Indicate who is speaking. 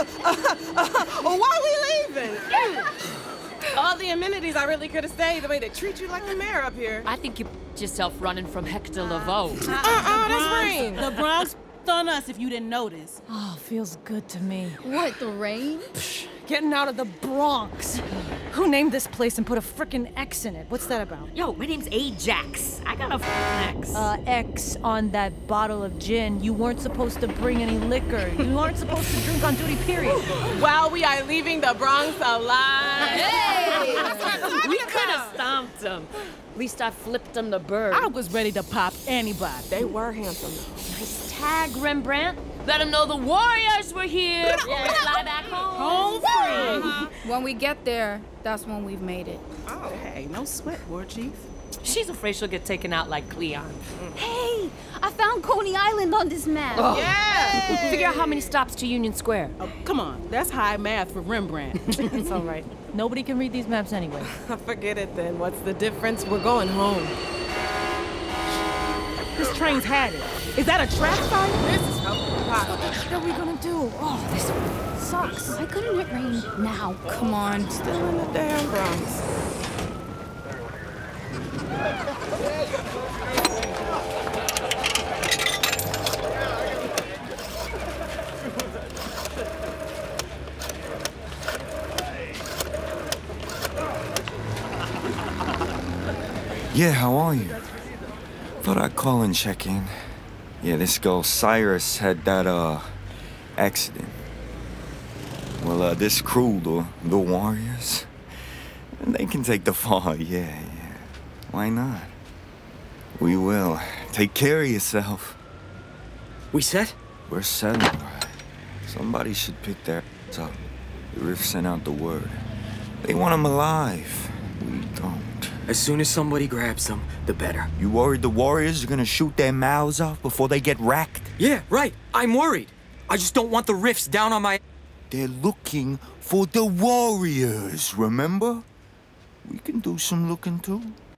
Speaker 1: Why we leaving? All the amenities I really could have stayed the way they treat you like the mayor up here.
Speaker 2: I think you put yourself running from Hector Lavoe.
Speaker 1: That's Rain.
Speaker 3: The Bronx on us if you didn't notice.
Speaker 4: Oh, feels good to me.
Speaker 5: What, the rain?
Speaker 4: Getting out of the Bronx. Who named this place and put a frickin' X in it? What's that about?
Speaker 2: Yo, my name's Ajax. I got a X.
Speaker 4: X on that bottle of gin. You weren't supposed to bring any liquor. You aren't supposed to drink on duty, period.
Speaker 1: While we are leaving the Bronx alive.
Speaker 5: Hey!
Speaker 2: We could have stomped him. At least I flipped him the bird.
Speaker 3: I was ready to pop anybody.
Speaker 1: They were handsome, though.
Speaker 2: Nice tag, Rembrandt. Let him know the Warriors were here. Yeah, fly back home.
Speaker 3: Home free.
Speaker 5: When we get there, that's when we've made it.
Speaker 3: Hey, no sweat, War Chief.
Speaker 2: She's afraid she'll get taken out like Cleon.
Speaker 5: Hey, I found Coney Island on this map.
Speaker 1: Yeah!
Speaker 2: Figure out how many stops to Union Square.
Speaker 3: Oh, come on. That's high math for Rembrandt.
Speaker 4: It's all right. Nobody can read these maps anyway.
Speaker 1: Forget it then. What's the difference? We're going home.
Speaker 3: This train's had it. Is that a track site?
Speaker 1: This is helpful.
Speaker 4: What are we gonna do? Oh, this sucks.
Speaker 5: Why couldn't it rain now? Come on.
Speaker 1: Still in the damn Bronx.
Speaker 6: Yeah, how are you? Thought I'd call and check in. Yeah, this girl Cyrus had that, accident. Well, this crew, the Warriors, they can take the fall, yeah. Why not? We will. Take care of yourself.
Speaker 7: We set?
Speaker 6: We're set, all right. Somebody should pick their ass up. The Rift sent out the word. They want them alive. We don't.
Speaker 7: As soon as somebody grabs them, the better.
Speaker 6: You worried the Warriors are gonna shoot their mouths off before they get racked?
Speaker 7: Yeah, right. I'm worried. I just don't want the Rifts down on my...
Speaker 6: They're looking for the Warriors, remember? We can do some looking too.